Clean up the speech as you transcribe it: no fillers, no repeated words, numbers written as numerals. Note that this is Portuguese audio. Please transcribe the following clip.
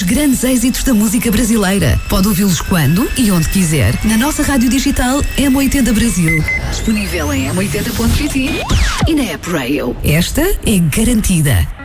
grandes êxitos da música brasileira. Pode ouvi-los quando e onde quiser na nossa rádio digital M80 Brasil. Disponível em m80.pt e na app Rail. Esta é garantida.